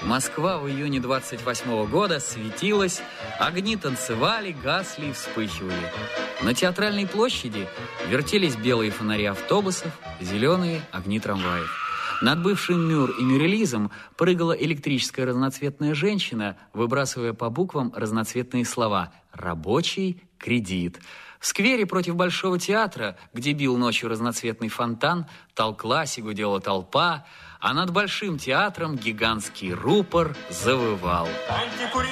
Москва в июне 28-го года светилась, огни танцевали, гасли и вспыхивали. На Театральной площади вертелись белые фонари автобусов, зеленые огни трамваев. Над бывшим Мюр и Мюррелизом прыгала электрическая разноцветная женщина, выбрасывая по буквам разноцветные слова «рабочий», «кредит». В сквере против Большого театра, где бил ночью разноцветный фонтан, толклась и гудела толпа, а над Большим театром гигантский рупор завывал.